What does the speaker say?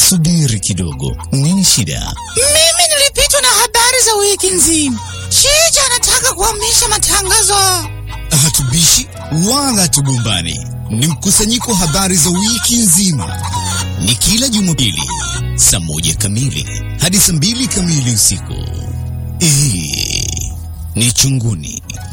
Subiri kidogo, nini shida? Mimi nilipitwa na habari za wiki nzima. Shija anataka kuhamisha matangazo. Hatubishi wala hatugombani. Ni mkusanyiko wa habari za wiki nzima. Ni kila Jumapili saa 1 kamili hadi saa 2 kamili usiku. Hii ni Chunguni.